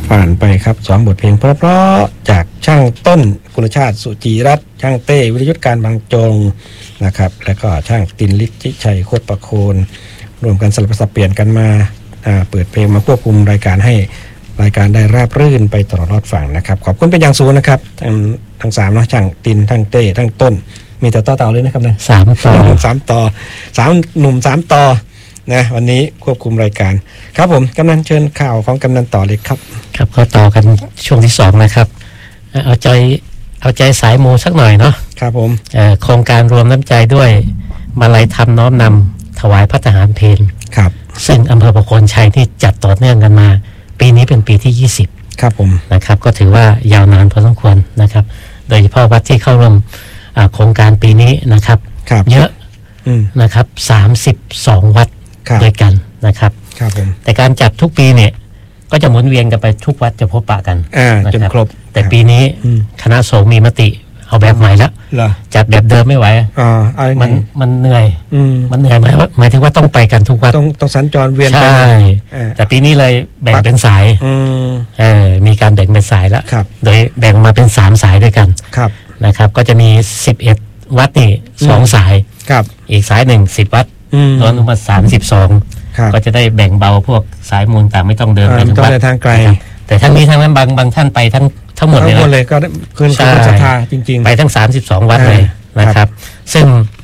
ผ่านไปครับ2บทเพลงเพราะๆจากช่างต้นกุลชาติสุจีรัตน์ช่างเต้วิรยุทธการบางจงนะครับแล้วก็ช่างตินฤทธิชัยโคตรประโคนรวมกันสลับสับเปลี่ยนกันมาเปิดเพลงมาควบคุมรายการให้รายการได้ราบรื่นไปตลอดรอดฝั่งนะครับขอบคุณเป็นอย่างสูงนะครับทั้ง3เนาะช่างตินทั้งเต้ทั้งต้นมีแต่ต่อเลยนะครับนะ3 ต่อ3หนุ่ม3 ต่อนะวันนี้ควบคุมรายการครับผมกำนันเชิญข่าวของกำนันต่อเลยครับครับก็ต่อกันช่วงที่2นะครับเอาใจสายมูสักหน่อยเนาะครับผมโครงการรวมน้ำใจด้วยมาลัยธรรมน้อมนำถวายพระทหารเพลครับซึ่งอำเภอประโคนชัยที่จัดต่อเนื่องกันมาปีนี้เป็นปีที่20 ครับผมนะครับก็ถือว่ายาวนานพอสมควรนะครับโดยเฉพาะวัดที่เข้าร่วมโครงการปีนี้นะครับเยอะนะครับ32วัดด้วยกันนะครับแต่การจัดทุกปีเนี่ยก็จะหมุนเวียนกันไปทุกวัดจะพบปะกันจนครบแต่ปีนี้คณะสงฆ์มีมติเอาแบบใหม่แล้วจัดแบบเดิมไม่ไหวมันเหนื่อยมันเหนื่อยหมายถึงว่าต้องไปกันทุกวัดต้องสัญจรเวียนไปใช่แต่ปีนี้เลยแบ่งเป็นสายมีการแบ่งเป็นสายแล้วโดยแบ่งมาเป็น3สายด้วยกันนะครับก็จะมี11วัดนี่2สายอีกสายหนึ่ง10วัดรวมมา32ก็จะได้แบ่งเบาพวกสายมูลต่างไม่ต้องเดินไปทางไกลแต่ทั้งนี้ทั้งนั้นบางท่านไปทั้งหมดเลยก็คืนศรัทธาจริงๆไปทั้ง32วัดเลยนะครับซึ่ง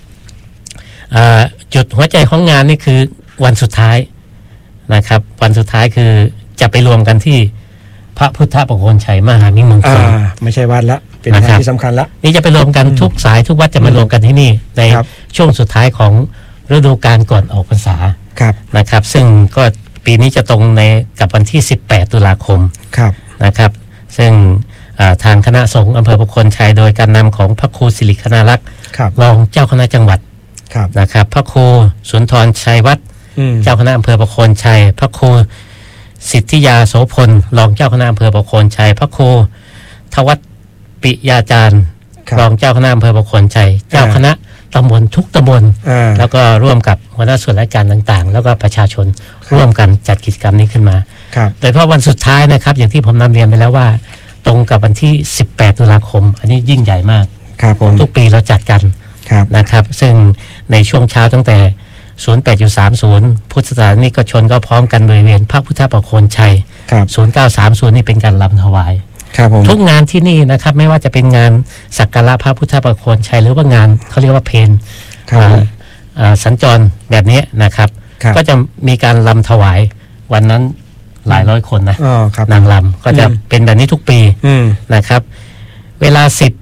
จุดหัวใจของงานนี่คือวันสุดท้ายนะครับวันสุดท้ายคือจะไปรวมกันที่พระพุทธประโคนชัยมหานิมงคลไม่ใช่วัดละเป็นงานที่สำคัญละนี่จะไปรวมกันทุกสายทุกวัดจะมารวมกันที่นี่ในช่วงสุดท้ายของฤดูกาลก่อนออกพรรษานะครับซึ่งก็ปีนี้จะตรงในกับวันที่18ตุลาคมนะครับซึ่งทางคณะสงฆ์อำเภอประโคนชัยโดยการนำของพระครูสิริคณารักษ์รองเจ้าคณะจังหวัดนะครับพระครูสุนทรชัยวัฒน์เจ้าคณะอำเภอประโคนชัยพระครูสิทธิยาโสพลรองเจ้าคณะอำเภอประโคนชัยพระครูทวัฒน์ปิยาจารย์รองเจ้าคณะอำเภอประโคนชัยเจ้าคณะตำบลทุกตำบลแล้วก็ร่วมกับหัวหน้าส่วนราชการต่างๆแล้วก็ประชาชนร่วมกันจัดกิจกรรมนี้ขึ้นมาโดยเฉพาะวันสุดท้ายนะครับอย่างที่ผมนำเรียนไปแล้วว่าตรงกับวันที่18ตุลาคมอันนี้ยิ่งใหญ่มากทุกปีเราจัดกันนะครับซึ่งในช่วงเช้าตั้งแต่ 08.30 พุทธศาสนิกชนก็พร้อมกันบริเวณพระพุทธประโคนชัย 0930 นี่เป็นการรำถวายทุกงานที่นี่นะครับไม่ว่าจะเป็นงานสักการะพระพุทธประโคนชัยหรือว่างานเขาเรียกว่าเพลสัญจรแบบนี้นะครับก็จะมีการรำถวายวันนั้นหลายร้อยคนนะนางรำก็จะเป็นแบบนี้ทุกปีนะครับเวลา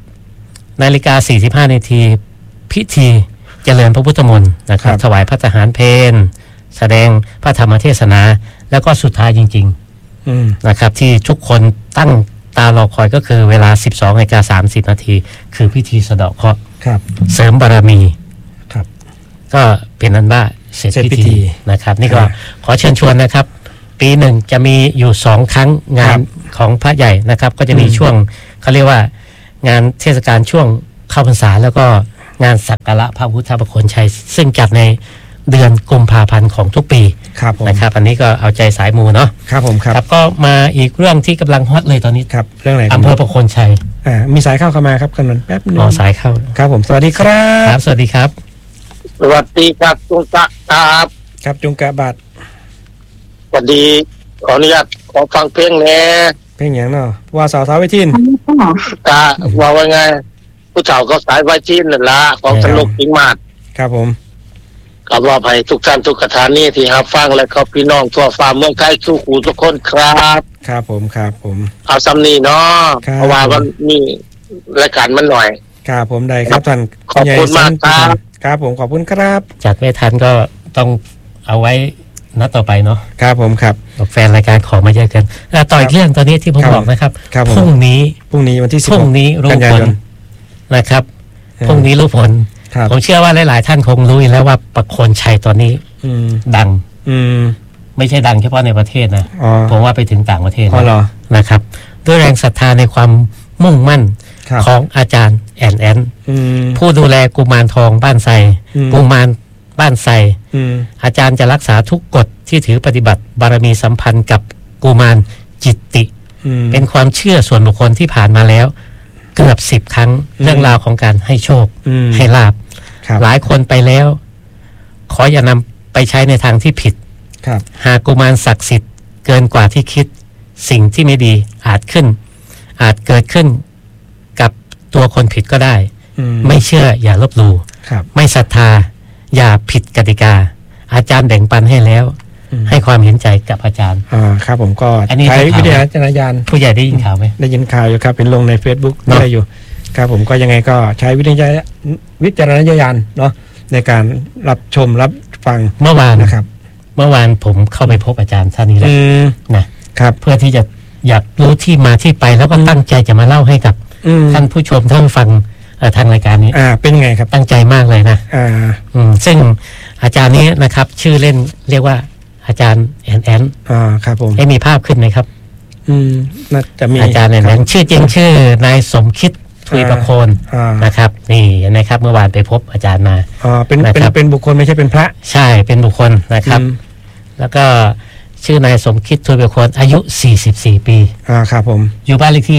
10:45 นาทีพิธีเจริญพระพุทธมนต์นะครับถวายพระทหารเพลแสดงพระธรรมเทศนาแล้วก็สุดท้ายจริงๆนะครับที่ทุกคนตั้งตารอคอยก็คือเวลา 12:30 นาทีคือพิธีสะเดาะเคราะห์เสริมบารมีก็เป็นนั้นว่าเสร็จพิธีนะครับนี่ก็ขอเชิญชวนนะครับปีหนึ่งจะมีอยู่2ครั้งงานของพระใหญ่นะครับก็จะมีช่วงเขาเรียกว่างานเทศกาลช่วงเข้าพรรษาแล้วก็งานสักการะพระพุทธประโคนชัยซึ่งจัดในเดือนกุมภาพันธ์ของทุกปีนะครับอันนี้ก็เอาใจสายมูเนาะครับผมครับก็มาอีกเรื่องที่กำลังฮอตเลยตอนนี้ครับเรื่องอะไรอำเภอประโคนชัยมีสายเข้ามาครับกำนันแป๊บนึงสายเข้าครับผมสวัสดีครับสวัสดีครับสวัสดีครับจุงกะครับจุงกะบัดสวัสดีขออนุญาตขอฟังเพลงแน่เพลงอย่างเนาะว่าสาวไวทินกะว่าไงผู้สาวก็สายไวทินนั่นละของสนุกจริงมากครับผมกับว่าภัยทุกท่านทุกสถานีที่รับฟังและเขาพี่น้องทั่วฟ้าเมืองไทยสู่หูทุกคนครับครับผมเอาซ้ำนี้เนาะเพราะว่ามันมีรายการมันหน่อยครับผมได้ครับท่านขอบคุณมากครับผมขอบคุณครับจัดไม่ทันก็ต้องเอาไว้นัดต่อไปเนาะครับผมครับแฟนรายการขอมาเยอะกันต่ออีกเรื่องตอนนี้ที่ผมบอกนะครับพรุ่งนี้วันที่พรุ่งนี้รู้ผลนะครับพรุ่งนี้รู้ผลผมเชื่อว่าหลายๆท่านคงรู้แล้วว่าประโคนชัยตอนนี้ดังไม่ใช่ดังเฉพาะในประเทศนะผมว่าไปถึงต่างประเทศนะครับด้วยแรงศรัทธาในความมุ่งมั่นของอาจารย์แอนผู้ดูแลกุมารทองบ้านไทรกุมารบ้านไทรอาจารย์จะรักษาทุกกฎที่ถือปฏิบัติบารมีสัมพันธ์กับกุมารจิตติเป็นความเชื่อส่วนบุคคลที่ผ่านมาแล้วเกือบ10 ครั้งเรื่องราวของการให้โชคให้ลาภหลายคนไปแล้วขออย่านำไปใช้ในทางที่ผิดหากกุมารศักดิ์สิทธิ์เกินกว่าที่คิดสิ่งที่ไม่ดีอาจเกิดขึ้นกับตัวคนผิดก็ได้ไม่เชื่ออย่าลบหลู่ไม่ศรัทธาอย่าผิดกติกาอาจารย์แบ่งปันให้แล้วให้ความเห็นใจกับอาจารย์ครับผมก็ใช้วิทยาจารยานผู้ใหญ่ได้ยินข่าวไหมได้ยินข่าวอยู่ครับเป็นลงใน Facebook ได้อยู่ครับผมก็ยังไงก็ใช้วิจารณญาณเนาะในการรับชมรับฟังเมื่อวานนะครับเมื่อวานผมเข้าไปพบอาจารย์ท่านนี้แล้วนะครับเพื่อที่จะอยากรู้ที่มาที่ไปแล้วก็ตั้งใจจะมาเล่าให้กับท่านผู้ชมท่านฟังทางรายการนี้เป็นไงครับตั้งใจมากเลยนะซึ่งอาจารย์นี้นะครับชื่อเล่นเรียกว่าอาจารย์แอนครับผมมีภาพขึ้นไหมครับน่าจะมีอาจารย์แอนชื่อจริงชื่อนายสมคิดทุยประโคนนะครับนี่นะครับเมื่อวานไปพบอาจารย์มาเป็นบุคคลไม่ใช่เป็นพระใช่เป็นบุคคลนะครับแล้วก็ชื่อนายสมคิดทุยประโคนอายุ44 ปีครับผมอยู่บ้านเลขที่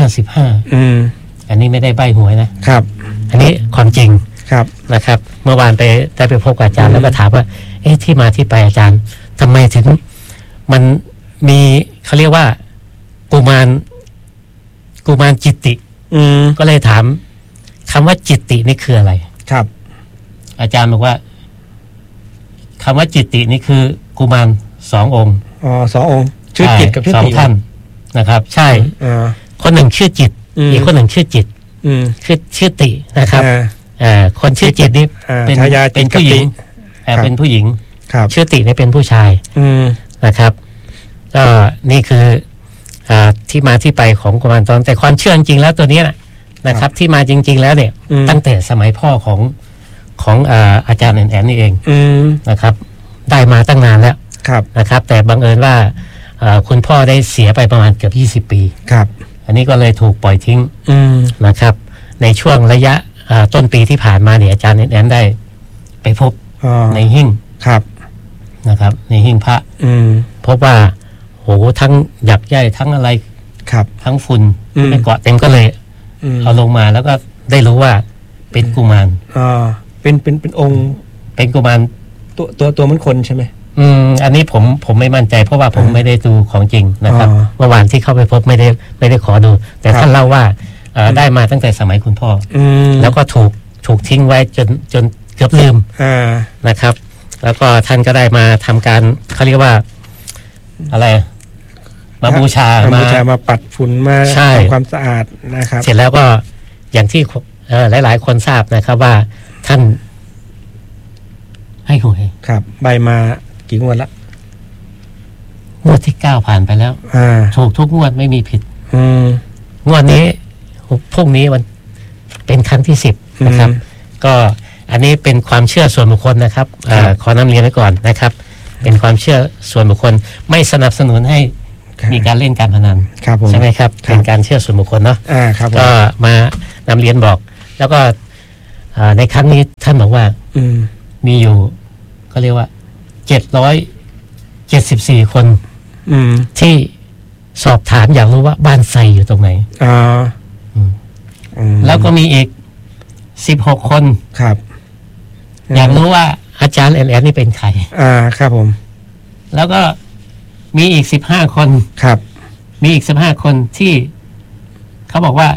55อันนี้ไม่ได้ใบ้หวยนะครับอันนี้ความจริงนะครับเมื่อวานได้ไปพบกับอาจารย์แล้วก็ถามว่าที่มาที่ไปอาจารย์ทำไมถึงมันมีเขาเรียกว่ากุมารจิตติก็เลยถามคำว่าจิตตินี่คืออะไรครับอาจารย์บอกว่าคำว่าจิตตินี่คือกุมาร2 องค์ 2 องค์ชื่อจิตกับชื่อติ 2 ท่านนะครับใช่คนหนึ่งชื่อจิตอีกคนหนึ่งชื่อจิตชื่อตินะครับคนชื่อจิตนี่เป็นผู้หญิงเป็นผู้หญิงชื่อตินี่เป็นผู้ชายนะครับก็นี่คือที่มาที่ไปของกุมารทองแต่ความเชื่อจริงแล้วตัวนี้นะครับที่มาจริงๆแล้วเนี่ยตั้งแต่สมัยพ่อของอาจารย์แอนนี่เองนะครับได้มาตั้งนานแล้วนะครับแต่บังเอิญว่าคุณพ่อได้เสียไปประมาณเกือบ20 ปีอันนี้ก็เลยถูกปล่อยทิ้งนะครับในช่วงระยะต้นปีที่ผ่านมาเนี่ยอาจารย์แอนได้ไปพบในหิ้งนะครับในหิ้งพระพบว่าโหทั้งหยักใยทั้งอะไรทั้งฝุ่นไปเกาะเต็มก็เลยเอาลงมาแล้วก็ได้รู้ว่าเป็นกุมารเป็นองค์เป็นกุมารตัวมันคนใช่ไหมอันนี้ผมไม่มั่นใจเพราะว่าผมไม่ได้ดูของจริงนะครับเมื่อวานที่เข้าไปพบไม่ได้ขอดูแต่ท่านเล่าว่าได้มาตั้งแต่สมัยคุณพ่อแล้วก็ถูกทิ้งไว้จนเกือบลืมนะครับแล้วก็ท่านก็ได้มาทำการเขาเรียกว่าอะไรมาบูชามาปัดฝุ่นมาทำความสะอาดนะครับเสร็จแล้วก็อย่างที่หลายๆคนทราบนะครับว่าท่านให้หวยครับใบมากี่งวดละงวดที่9ผ่านไปแล้วถูกทุกงวดไม่มีผิดงวดนี้พรุ่งนี้มันเป็นครั้งที่10นะครับก็อันนี้เป็นความเชื่อส่วนบุคคลนะครับขอนำเรียนไว้ก่อนนะครับเป็นความเชื่อส่วนบุคคลไม่สนับสนุนให้มีการเล่นการพนันใช่ไหมครับเป็นการเชื่อส่วนบุคคลเนาะก็มานำเรียนบอกแล้วก็ในครั้งนี้ท่านบอกว่ามีอยู่ก็เรียกว่า774 คนที่สอบถามอยากรู้ว่าบ้านไซอยู่ตรงไหนแล้วก็มีอีก16 คนครับอยากรู้ว่าอาจารย์แอนนี่เป็นใครครับผมแล้วก็มีอีก15 คนครับมีอีก15 คนที่เขาบอกว่า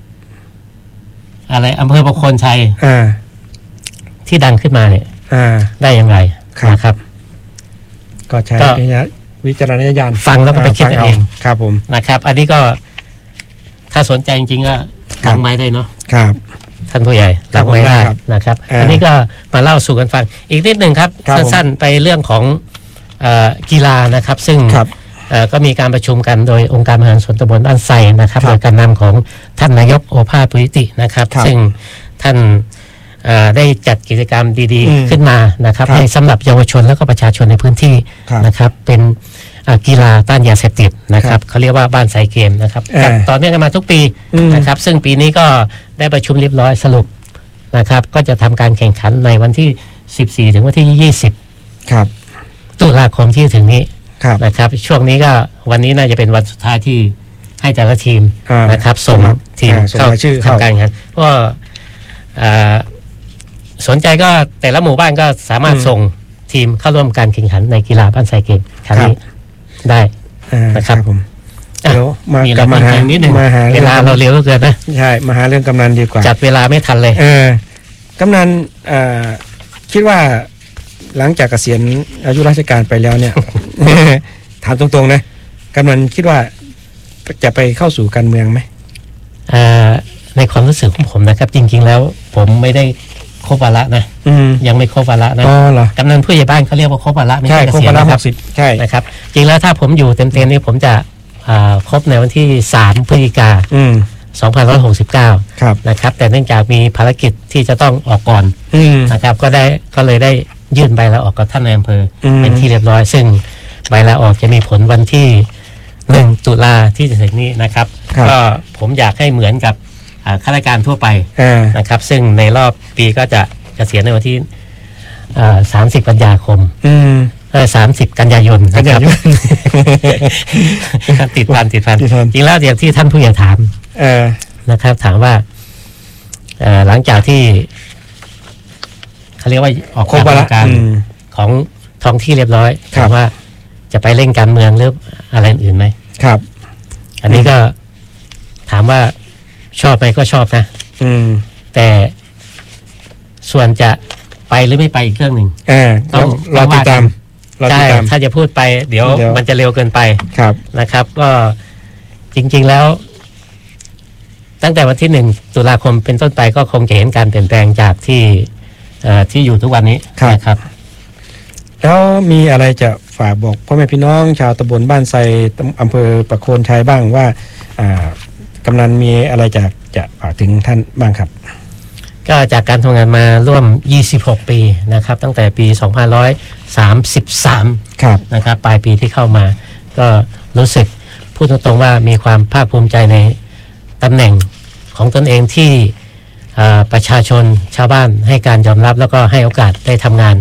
อะไรอำเภอประโคนชัยที่ดังขึ้นมาเนี่ยได้อย่างไรนะครับก็ใช้วิจารณญาณฟังแล้วก็ไปคิดเองครับผมนะครับอันนี้ก็ถ้าสนใจจริงๆก็หลังไม้ได้เนาะครับท่านผู้ใหญ่หลังไม้ได้นะครับอันนี้ก็มาเล่าสู่กันฟังอีกนิดหนึ่งครับสั้นๆไปเรื่องของกีฬานะครับซึ่งก็มีการประชุมกันโดยองค์การบริหารส่วนตำบลบ้านไซนะครับโดยการนำของท่านนายกโอภาส ปุริตินะครับซึ่งท่านได้จัดกิจกรรมดีๆขึ้นมานะครับให้สำหรับเยาวชนและก็ประชาชนในพื้นที่นะครับเป็นกีฬาต้านยาเสพติดนะครับเขาเรียกว่าบ้านไซเกมนะครับต่อเนื่องกันมาทุกปีนะครับซึ่งปีนี้ก็ได้ประชุมเรียบร้อยสรุปนะครับก็จะทำการแข่งขันในวันที่14ถึงวันที่20 ครับตุลาคมที่ถึงนี้นะครับช่วงนี้ก็วันนี้น่าจะเป็นวันสุดท้ายที่ให้แต่ละทีมนะครับส่งทีมเข้าทำการแข่งขันก็สนใจก็แต่ละหมู่บ้านก็สามารถส่งทีมเข้าร่วมการแข่งขันในกีฬาบ้านทรายเกมครั้งนี้ได้นะครับผมเดี๋ยวมาหานิดนึงเวลาเราเร็วเกินนะใช่มาหาเรื่องกำนันดีกว่าจัดเวลาไม่ทันเลยกำนันคิดว่าหลังจากเกษียณอายุราชการไปแล้วเนี่ย ถามตรงๆนะกำนันคิดว่าจะไปเข้าสู่การเมืองไหมในความรู้สึกของผมนะครับจริงๆแล้วผมไม่ได้ครบวาระนะยังไม่ครบวาระนะกำนันผู้ใหญ่บ้านเขาเรียกว่าครบวาระไม่ใช่เกษียณนะครับใช่นะครับจริงแล้วถ้าผมอยู่เต็มๆนี่ผมจะครบในวันที่3 พฤศจิกายน 2569นะครับแต่เนื่องจากมีภารกิจที่จะต้องออกก่อนนะครับก็เลยได้ยื่นใบลาออกกับท่านนายอำเภอเป็นที่เรียบร้อยซึ่งใบลาออกจะมีผลวันที่1 ตุลาที่จะถึงนี้นะครับก็ผมอยากให้เหมือนกับข้าราชการทั่วไปนะครับซึ่งในรอบปีก็จะเกษียณในวันที่30 กันยาคม30 กันยายนนะครับติดพันจริงแล้วอย่างที่ท่านผู้ใหญ่ถามนะครับถามว่าหลังจากที่เขาเรียกว่าออกการของท้องที่เรียบร้อยถามว่าจะไปเล่นการเมืองหรืออะไรอื่นไหมครับอันนี้ก็ถามว่าชอบไหมก็ชอบนะแต่ส่วนจะไปหรือไม่ไปอีกเรื่องหนึ่งต้องรอติดตามใช่ถ้าจะพูดไปเดี๋ยวมันจะเร็วเกินไปนะครับ ก็จริงๆแล้วตั้งแต่วันที่1 ตุลาคมเป็นต้นไปก็คงจะเห็นการเปลี่ยนแปลงจากที่อยู่ทุกวันนี้นะครับแล้วมีอะไรจะฝากบอกพ่อแม่พี่น้องชาวตำบลบ้านไทรอำเภอประโคนชัยบ้างว่ากำนันมีอะไรจะฝากถึงท่านบ้างครับก็จากการทำงานมาร่วม26 ปีนะครับตั้งแต่ปี2533นะครับปลายปีที่เข้ามาก็รู้สึกพูดตรงๆว่ามีความภาคภูมิใจในตำแหน่งของตนเองที่ประชาชนชาวบ้านให้การยอมรับแล้วก็ให้โอกาสได้ทำงาน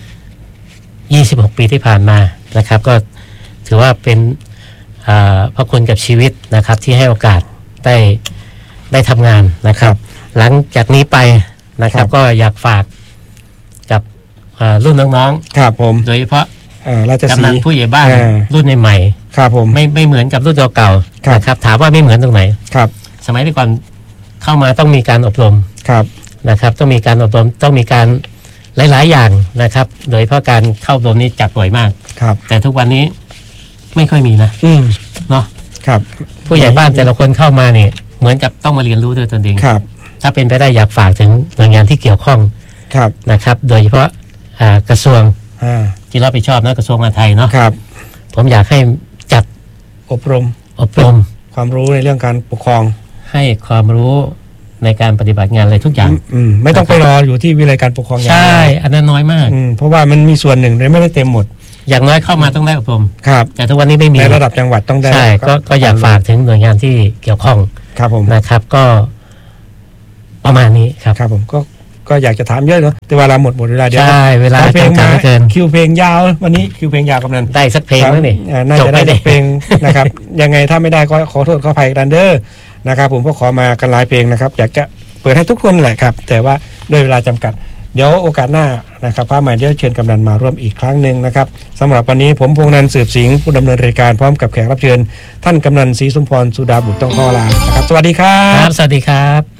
26 ปีที่ผ่านมานะครับก็ถือว่าเป็นพระคุณกับชีวิตนะครับที่ให้โอกาสได้ทำงานนะครับหลังจากนี้ไปนะครับก็อยากฝากกับรุ่นน้องๆครับผมโดยเฉพาะกำนันผู้ใหญ่บ้านรุ่นใหม่ๆครับผมไม่เหมือนกับรุ่นเก่าๆนะครับถามว่าไม่เหมือนตรงไหนครับสมัยก่อนเข้ามาต้องมีการอบรมนะครับต้องมีการอบรมต้องมีการหลายๆอย่างนะครับโดยเฉพาะการเข้าอบรมนี้จัดบ่อยมากแต่ทุกวันนี้ไม่ค่อยมีนะเนาะผู้ใหญ่บ้านแต่ละคนเข้ามาเนี่ยเหมือนกับต้องมาเรียนรู้ด้วยตนเองถ้าเป็นไปได้อยากฝากถึงหน่วยงานที่เกี่ยวข้องนะครับโดยเฉพาะกระทรวงที่รับผิดชอบนะกระทรวงมหาดไทยเนาะผมอยากให้จัดอบรมความรู้ในเรื่องการปกครองให้ความรู้ในการปฏิบัติงานอะไรทุกอย่างไม่ต้องไปรออยู่ที่วิเลยการปกครองใช่อันนั้นน้อยมากเพราะว่ามันมีส่วนหนึ่งไม่ได้เต็มหมดอย่างน้อยเข้ามาต้องได้อบรมแต่ทุกวันนี้ไม่มีในระดับจังหวัดต้องได้ใช่ก็อยากฝากถึงหน่วยงานที่เกี่ยวข้องครับผมนะครับก็ประมาณนี้ครับผมก็อยากจะถามเยอะเนาะแต่เวลาหมดเวลาเดียวใช่เวลาเพลงมาคิวเพลงยาววันนี้คิวเพลงยาวกำนันได้สักเพลงมั้ยนี่น่าจะได้เพลงนะครับยังไงถ้าไม่ได้ก็ขอโทษขออภัยกันเด้อนะครับผมก็ขอมากันหลายเพลงนะครับอยากจะเปิดให้ทุกคนแหละครับแต่ว่าด้วยเวลาจำกัดเดี๋ยวโอกาสหน้านะครับพระใหม่เดี๋ยวเชิญกำนันมาร่วมอีกครั้งหนึ่งนะครับสำหรับวันนี้ผมพงษ์นันท์สืบสิงห์ผู้ดำเนินรายการพร้อมกับแขกรับเชิญท่านกำนันศรีสมพรสุดาบุตรต้องขอลานะครับสวัสดีครับสวัสดีครับ